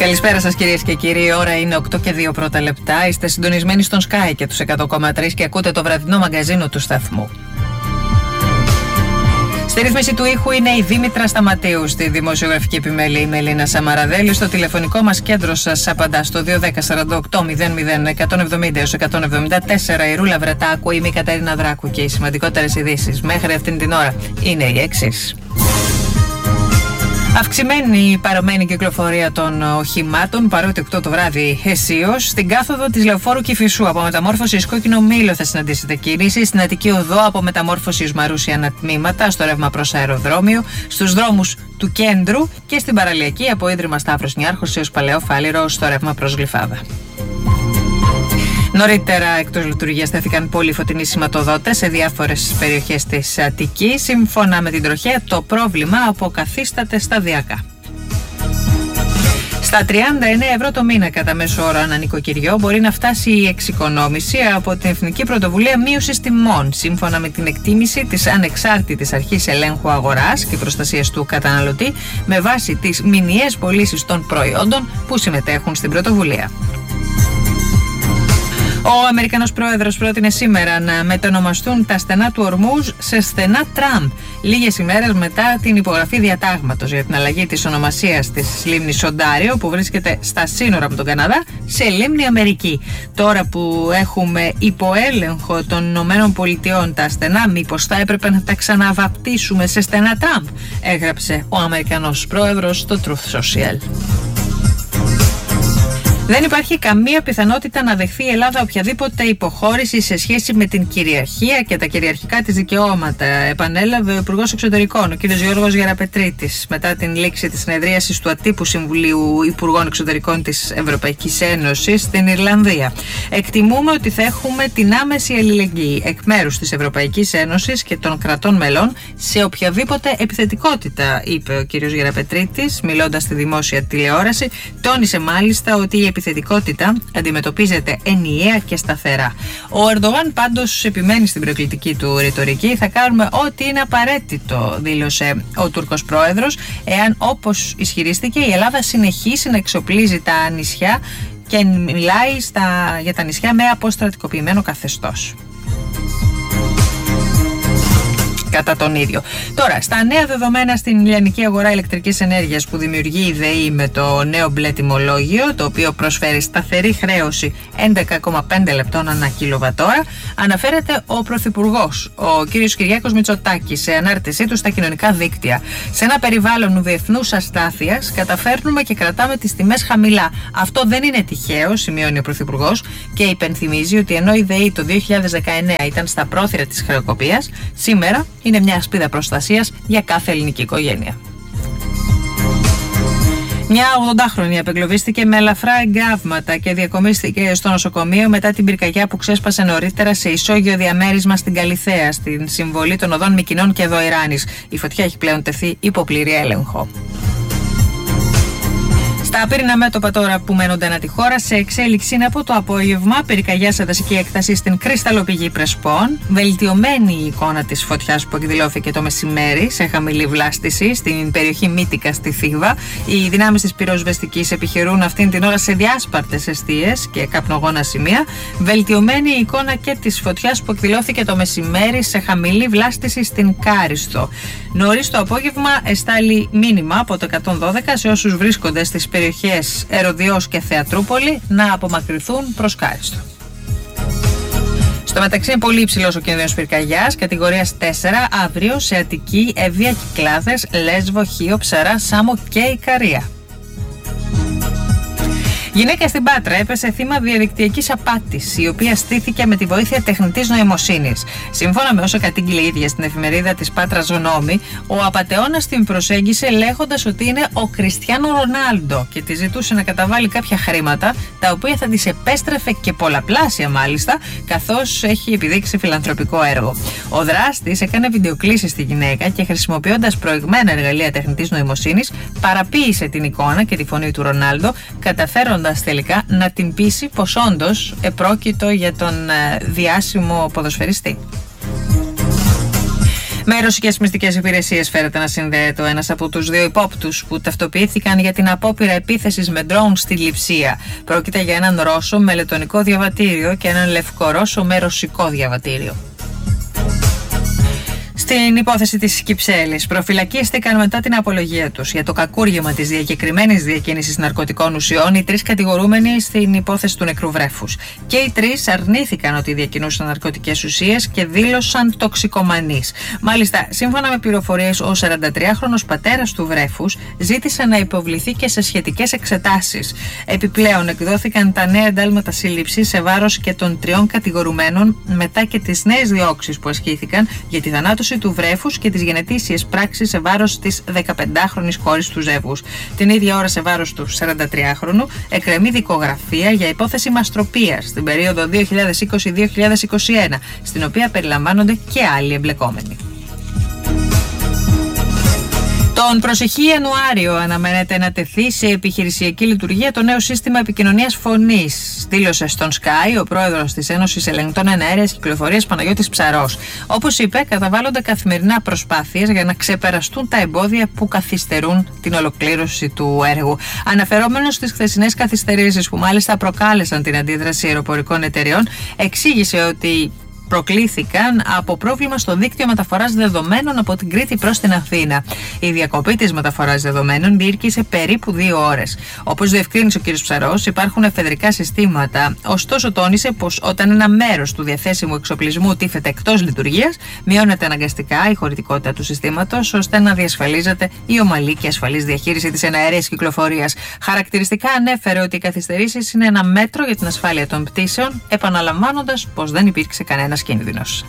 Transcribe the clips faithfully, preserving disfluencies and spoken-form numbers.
Καλησπέρα σας κυρίες και κύριοι, η ώρα είναι οκτώ και δύο πρώτα λεπτά. Είστε συντονισμένοι στον Sky και τους εκατό κόμμα τρία και ακούτε το βραδινό μαγκαζίνο του σταθμού. Στη ρύθμιση του ήχου είναι η Δήμητρα Σταματίου, στη δημοσιογραφική επιμέλεια η Μελίνα Σαμαραδέλη. Στο τηλεφωνικό μας κέντρο σας απαντά στο δύο ένα μηδέν σαράντα οκτώ μηδέν μηδέν εκατόν εβδομήντα έως εκατόν εβδομήντα τέσσερα η Ρούλα Βρετάκου, είμαι η Κατερίνα Δράκου και οι σημαντικότερες ειδήσεις μέχρι αυτήν την ώρα είναι οι εξής. Αυξημένη η παρωμένη κυκλοφορία των οχημάτων, παρότι οκτώ το βράδυ αισίως. Στην κάθοδο της Λεωφόρου Κηφισού από μεταμόρφωση εις Κόκκινο Μήλο θα συναντήσετε κίνηση. Στην Αττική Οδό από μεταμόρφωση εις Μαρούσια ανατμήματα, στο ρεύμα προς αεροδρόμιο. Στους δρόμους του κέντρου και στην παραλιακή από Ίδρυμα Σταύρος Νιάρχος έως Παλαιό Φάληρο, στο ρεύμα προς Γλυφάδα. Νωρίτερα εκτός λειτουργίας τέθηκαν πολλοί φωτεινοί σηματοδότες σε διάφορες περιοχές της Αττικής. Σύμφωνα με την τροχέα, το πρόβλημα αποκαθίσταται σταδιακά. Στα τριάντα εννέα ευρώ το μήνα κατά μέσο όρο ανά νοικοκυριό μπορεί να φτάσει η εξοικονόμηση από την Εθνική Πρωτοβουλία Μείωσης Τιμών, σύμφωνα με την εκτίμηση της Ανεξάρτητης Αρχής Ελέγχου Αγοράς και Προστασίας του Καταναλωτή, με βάση τις μηνιαίες πωλήσεις των προϊόντων που συμμετέχουν στην πρωτοβουλία. Ο Αμερικανός πρόεδρος πρότεινε σήμερα να μετονομαστούν τα στενά του Ορμούζ σε στενά Τραμπ, λίγες ημέρες μετά την υπογραφή διατάγματος για την αλλαγή της ονομασίας της λίμνης Οντάριο, που βρίσκεται στα σύνορα με τον Καναδά, σε λίμνη Αμερική. Τώρα που έχουμε υποέλεγχο των Ηνωμένων Πολιτειών τα στενά, μήπως θα έπρεπε να τα ξαναβαπτίσουμε σε στενά Τραμπ, έγραψε ο Αμερικανός πρόεδρος στο Truth Social. Δεν υπάρχει καμία πιθανότητα να δεχθεί η Ελλάδα οποιαδήποτε υποχώρηση σε σχέση με την κυριαρχία και τα κυριαρχικά της δικαιώματα, επανέλαβε ο Υπουργός Εξωτερικών, ο κ. Γιώργος Γεραπετρίτης, μετά την λήξη της συνεδρίασης του Αττύπου Συμβουλίου Υπουργών Εξωτερικών της Ευρωπαϊκής Ένωσης στην Ιρλανδία. Εκτιμούμε ότι θα έχουμε την άμεση αλληλεγγύη εκ μέρους της Ευρωπαϊκής Ένωσης και των κρατών μελών σε οποιαδήποτε επιθετικότητα, είπε ο κ. Γεραπετρίτης, μιλώντας στη δημόσια τηλεόραση. Τόνισε μάλιστα ότι η επιθετικότητα αντιμετωπίζεται ενιαία και σταθερά. Ο Ερντογάν πάντως επιμένει στην προκλητική του ρητορική. Θα κάνουμε ό,τι είναι απαραίτητο, δήλωσε ο Τούρκος πρόεδρος, εάν, όπως ισχυρίστηκε, η Ελλάδα συνεχίσει να εξοπλίζει τα νησιά και μιλάει στα, για τα νησιά με αποστρατικοποιημένο καθεστώς. Κατά τον ίδιο. Τώρα, στα νέα δεδομένα στην ηλιανική αγορά ηλεκτρικής ενέργειας που δημιουργεί η ΔΕΗ με το νέο μπλε τιμολόγιο, το οποίο προσφέρει σταθερή χρέωση έντεκα κόμμα πέντε λεπτών ανά κιλοβατόρα, αναφέρεται ο Πρωθυπουργός, ο κ. Κυριάκος Μητσοτάκης, σε ανάρτησή του στα κοινωνικά δίκτυα. Σε ένα περιβάλλον διεθνούς αστάθειας, καταφέρνουμε και κρατάμε τις τιμές χαμηλά. Αυτό δεν είναι τυχαίο, σημειώνει ο Πρωθυπουργός, και υπενθυμίζει ότι ενώ η ΔΕΗ το δύο χιλιάδες δεκαεννέα ήταν στα πρόθυρα της χρεοκοπίας, σήμερα είναι μια ασπίδα προστασίας για κάθε ελληνική οικογένεια. Μια ογδοντάχρονη απεγκλωβίστηκε με ελαφρά εγκάβματα και διακομίστηκε στο νοσοκομείο μετά την πυρκαγιά που ξέσπασε νωρίτερα σε ισόγειο διαμέρισμα στην Καλιθέα, στην συμβολή των οδών Μυκηνών και Δοηράνης. Η φωτιά έχει πλέον τεθεί υπό πλήρη έλεγχο. Τα απείρινα μέτωπα τώρα που μένονται ανά τη χώρα σε εξέλιξη είναι από το απόγευμα. Πυρκαγιά σε δασική έκταση στην κρυσταλλοπηγή Πρεσπών. Βελτιωμένη η εικόνα της φωτιάς που εκδηλώθηκε το μεσημέρι σε χαμηλή βλάστηση στην περιοχή Μύτικα στη Θήβα. Οι δυνάμεις της πυροσβεστικής επιχειρούν αυτήν την ώρα σε διάσπαρτες εστίες και καπνογόνα σημεία. Βελτιωμένη η εικόνα και της φωτιάς που εκδηλώθηκε το μεσημέρι σε χαμηλή βλάστηση στην Κάριστο. Νωρίς το απόγευμα εστάλει μήνυμα από το εκατόν δώδεκα σε όσους βρίσκονται στις περιοχές Ερωδιός και Θεατρούπολη να απομακρυνθούν προς Κάριστο. Στο μεταξύ είναι πολύ υψηλός ο κίνδυνος πυρκαγιάς, κατηγορίας τέσσερα, αύριο σε Αττική, Εύβοια, Κυκλάδες, Λέσβο, Χίο, Ψαρά, Σάμο και Ικαρία. Γυναίκα στην Πάτρα έπεσε θύμα διαδικτυακής απάτης, η οποία στήθηκε με τη βοήθεια τεχνητής νοημοσύνης. Σύμφωνα με όσα κατήγγειλε η ίδια στην εφημερίδα της Πάτρας Γνώμη, ο απατεώνας την προσέγγισε λέγοντας ότι είναι ο Κριστιάνο Ρονάλντο και τη ζητούσε να καταβάλει κάποια χρήματα, τα οποία θα της επέστρεφε και πολλαπλάσια μάλιστα, καθώς έχει επιδείξει φιλανθρωπικό έργο. Ο δράστης έκανε βιντεοκλήσεις στη γυναίκα και, χρησιμοποιώντας προηγμένα εργαλεία τεχνητής νοημοσύνης, παραποίησε την εικόνα και τη φωνή του Ρονάλντο, καταφέροντας τελικά να την πείσει πως όντως επρόκειτο για τον διάσημο ποδοσφαιριστή. Με ρωσικές μυστικές υπηρεσίες φέρεται να συνδέεται ο ένας από τους δύο υπόπτους που ταυτοποιήθηκαν για την απόπειρα επίθεσης με ντρόουν στη Λειψία. Πρόκειται για έναν Ρώσο με λετονικό διαβατήριο και έναν Λευκορώσο με ρωσικό διαβατήριο. Στην υπόθεση της Κυψέλης, προφυλακίστηκαν μετά την απολογία τους για το κακούργημα της διακεκριμένης διακίνησης ναρκωτικών ουσιών οι τρεις κατηγορούμενοι στην υπόθεση του νεκρού βρέφους. Και οι τρεις αρνήθηκαν ότι διακινούσαν ναρκωτικές ουσίες και δήλωσαν τοξικομανείς. Μάλιστα, σύμφωνα με πληροφορίες, ο σαραντατριάχρονος πατέρας του βρέφους ζήτησε να υποβληθεί και σε σχετικές εξετάσεις. Επιπλέον, εκδόθηκαν τα νέα εντάλματα σύλληψης σε βάρος και των τριών κατηγορουμένων μετά και τις νέες διώξεις που ασκήθηκαν για τη θανάτωση του βρέφους και τις γενετήσιες πράξεις σε βάρος της δεκαπεντάχρονης κόρης του ζεύγους. Την ίδια ώρα, σε βάρος του σαραντατριάχρονου, εκκρεμεί δικογραφία για υπόθεση μαστροπίας στην περίοδο δύο χιλιάδες είκοσι με δύο χιλιάδες είκοσι ένα, στην οποία περιλαμβάνονται και άλλοι εμπλεκόμενοι. Τον προσεχή Ιανουάριο αναμένεται να τεθεί σε επιχειρησιακή λειτουργία το νέο σύστημα επικοινωνίας φωνής, δήλωσε στον Sky ο πρόεδρος της Ένωσης Ελεγκτών Εναέρειας Κυκλοφορίας Παναγιώτης Ψαρός. Όπως είπε, καταβάλλονται καθημερινά προσπάθειες για να ξεπεραστούν τα εμπόδια που καθυστερούν την ολοκλήρωση του έργου. Αναφερόμενος στις χθεσινές καθυστερήσεις που μάλιστα προκάλεσαν την αντίδραση αεροπορικών εταιρεών, εξήγησε ότι προκλήθηκαν από πρόβλημα στο δίκτυο μεταφοράς δεδομένων από την Κρήτη προς την Αθήνα. Η διακοπή της μεταφοράς δεδομένων διήρκησε περίπου δύο ώρες. Όπως διευκρίνησε ο κ. Ψαρός, υπάρχουν εφεδρικά συστήματα. Ωστόσο, τόνισε πως όταν ένα μέρος του διαθέσιμου εξοπλισμού τίθεται εκτός λειτουργίας, μειώνεται αναγκαστικά η χωρητικότητα του συστήματος, ώστε να διασφαλίζεται η ομαλή και ασφαλής διαχείριση της εναέρειας κυκλοφορίας. Χαρακτηριστικά ανέφερε ότι οι καθυστερήσεις είναι ένα μέτρο για την ασφάλεια των πτήσεων, επαναλαμβάνοντας πως δεν υπήρξε κανένα κίνδυνος.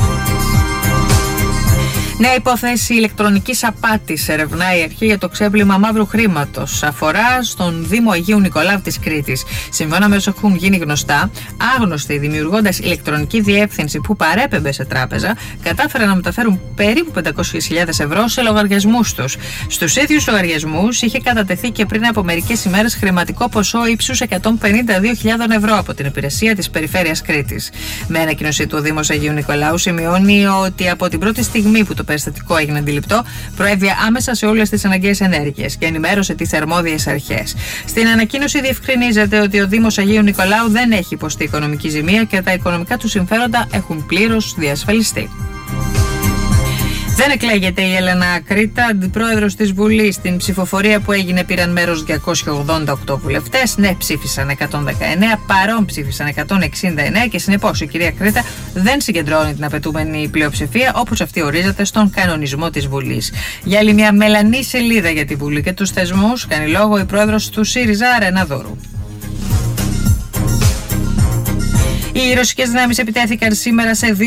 Νέα υπόθεση ηλεκτρονικής απάτης ερευνάει η αρχή για το ξέπλυμα μαύρου χρήματος. Αφορά στον Δήμο Αγίου Νικολάου της Κρήτης. Σύμφωνα με όσα έχουν γίνει γνωστά, άγνωστοι δημιουργώντας ηλεκτρονική διεύθυνση που παρέπεμπε σε τράπεζα, κατάφεραν να μεταφέρουν περίπου πεντακόσιες χιλιάδες ευρώ σε λογαριασμούς τους. Στους ίδιους λογαριασμούς είχε κατατεθεί και πριν από μερικές ημέρες χρηματικό ποσό ύψους εκατόν πενήντα δύο χιλιάδες ευρώ από την υπηρεσία της Περιφέρειας Κρήτης. Με ανακοίνωσή του, ο Δήμος Αγίου Νικολάου σημειώνει ότι από την πρώτη στιγμή που το περιστατικό έγινε αντιληπτό, προέβη άμεσα σε όλες τις αναγκαίες ενέργειες και ενημέρωσε τις αρμόδιες αρχές. Στην ανακοίνωση διευκρινίζεται ότι ο Δήμος Αγίου Νικολάου δεν έχει υποστεί οικονομική ζημία και τα οικονομικά του συμφέροντα έχουν πλήρως διασφαλιστεί. Δεν εκλέγεται η Έλενα Κρήτα, αντιπρόεδρος της Βουλής. Στην ψηφοφορία που έγινε πήραν μέρος διακόσιοι ογδόντα οκτώ βουλευτές. Ναι, ψήφισαν εκατόν δεκαεννέα, παρόν ψήφισαν εκατόν εξήντα εννέα και συνεπώς η κυρία Κρήτα δεν συγκεντρώνει την απαιτούμενη πλειοψηφία όπως αυτή ορίζεται στον κανονισμό της Βουλής. Για άλλη μια μελανή σελίδα για τη Βουλή και τους θεσμούς κάνει λόγο η πρόεδρος του ΣΥΡΙΖΑ, Ρένα Δούρου. Οι ρωσικές δυνάμεις επιτέθηκαν σήμερα σε δύο